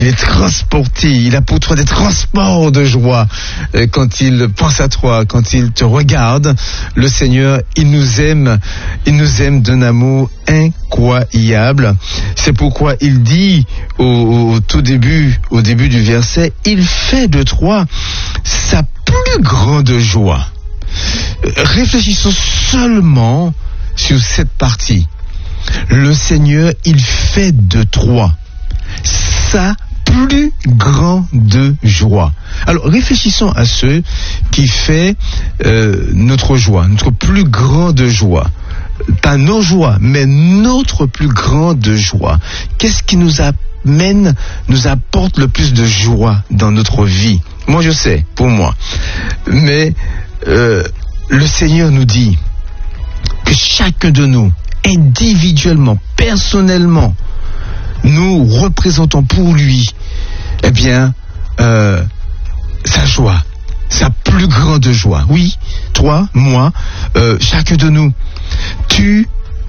Il est transporté, il a pour toi des transports de joie. Quand il pense à toi, quand il te regarde, le Seigneur, il nous aime d'un amour incroyable. C'est pourquoi il dit au début du verset, il fait de toi sa plus grande joie. Réfléchissons seulement sur cette partie. Le Seigneur, il fait de toi sa plus grande joie. Alors réfléchissons à ce qui fait notre joie, notre plus grande joie. Pas nos joies, mais notre plus grande joie. Qu'est-ce qui nous apporte le plus de joie dans notre vie? Moi je sais, pour moi. Mais le Seigneur nous dit que chacun de nous, individuellement, personnellement, nous représentons pour lui, sa joie, sa plus grande joie. Oui, toi, moi, chacun de nous, tu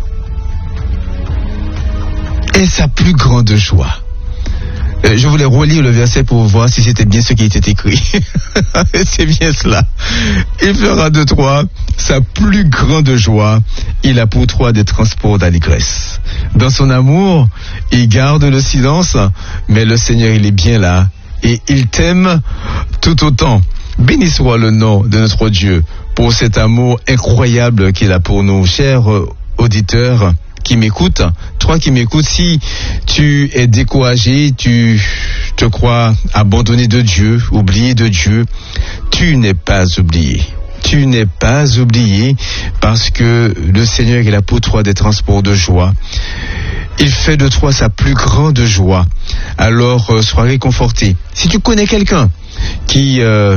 es sa plus grande joie. Je voulais relire le verset pour voir si c'était bien ce qui était écrit. C'est bien cela. Il fera de toi sa plus grande joie. Il a pour toi des transports d'allégresse. Dans son amour, il garde le silence, mais le Seigneur, il est bien là. Et il t'aime tout autant. Béni soit le nom de notre Dieu pour cet amour incroyable qu'il a pour nous. Chers auditeurs qui m'écoutent, toi qui m'écoutes, si tu es découragé, tu te crois abandonné de Dieu, oublié de Dieu, tu n'es pas oublié. Tu n'es pas oublié parce que le Seigneur, il a pour toi des transports de joie. Il fait de toi sa plus grande joie. Alors, sois réconforté. Si tu connais quelqu'un qui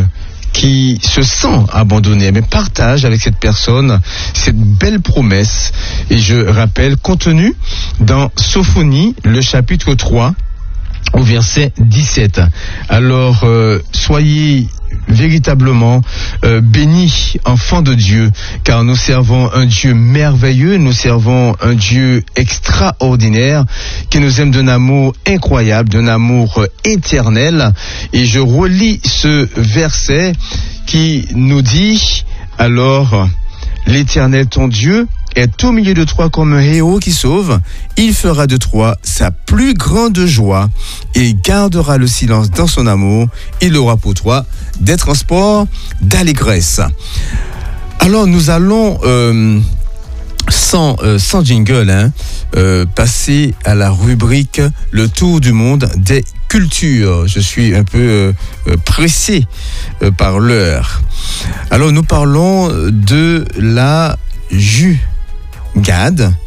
se sent abandonné, mais partage avec cette personne cette belle promesse. Et je rappelle, contenue dans Sophonie, le chapitre 3, au verset 17. Alors, soyez véritablement bénis, enfants de Dieu, car nous servons un Dieu merveilleux, nous servons un Dieu extraordinaire, qui nous aime d'un amour incroyable, d'un amour éternel. Et je relis ce verset qui nous dit, alors, l'Éternel ton Dieu est au milieu de toi comme un héros qui sauve. Il fera de toi sa plus grande joie et gardera le silence dans son amour. Il aura pour toi des transports d'allégresse. Alors nous allons sans jingle passer à la rubrique Le Tour du monde des cultures. Je suis un peu pressé par l'heure. Alors nous parlons de la Jugaad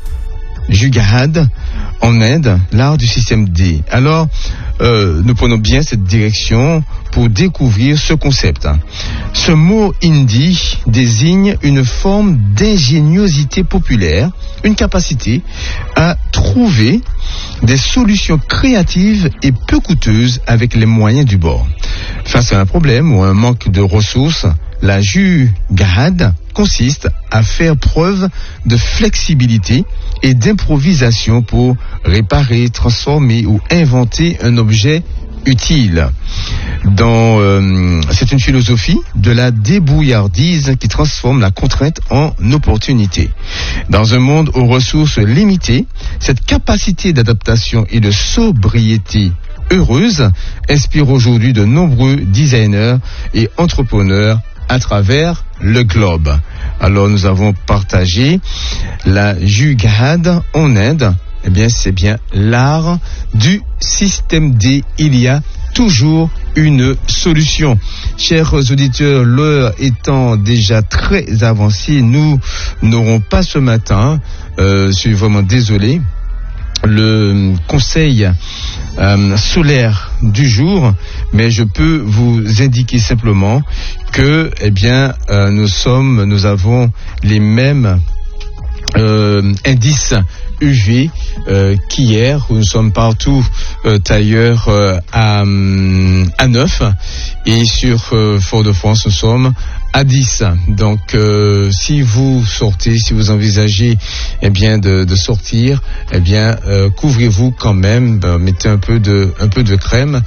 en Inde, l'art du système D. Alors, nous prenons bien cette direction pour découvrir ce concept. Ce mot hindi désigne une forme d'ingéniosité populaire, une capacité à trouver des solutions créatives et peu coûteuses avec les moyens du bord. Face à un problème ou un manque de ressources, la Jugaad consiste à faire preuve de flexibilité et d'improvisation pour réparer, transformer ou inventer un objet utile. C'est une philosophie de la débrouillardise qui transforme la contrainte en opportunité. Dans un monde aux ressources limitées, cette capacité d'adaptation et de sobriété heureuse inspire aujourd'hui de nombreux designers et entrepreneurs à travers le globe. Alors nous avons partagé la Jugaad en Inde. Eh bien, c'est bien l'art du système D. Il y a toujours une solution. Chers auditeurs, l'heure étant déjà très avancée, nous n'aurons pas ce matin, je suis vraiment désolé, le conseil solaire du jour, mais je peux vous indiquer simplement que, nous avons les mêmes indice UV qu'hier, où nous sommes partout tailleurs à 9 et sur Fort-de-France nous sommes à 10. Donc si vous sortez, si vous envisagez de sortir, couvrez-vous quand même, mettez un peu de crème